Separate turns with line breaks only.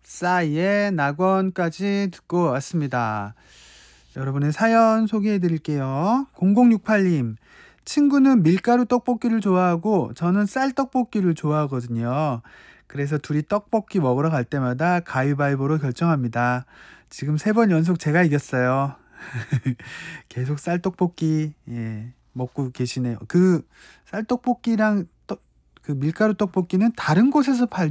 싸이의 낙원까지 듣고 왔습니다. 여러분의 사연 소개해 드릴게요. 0068님, 친구는 밀가루 떡볶이를 좋아하고 저는 쌀떡볶이를 좋아하거든요. 그래서 둘이 떡볶이 먹으러 갈 때마다 가위바위보로 결정합니다. 지금 3번 연속 제가 이겼어요. 계속 쌀떡볶이, 예, 먹고 계시네요. 그 쌀떡볶이랑 그 밀가루 떡볶이는 다른 곳에서 팔죠?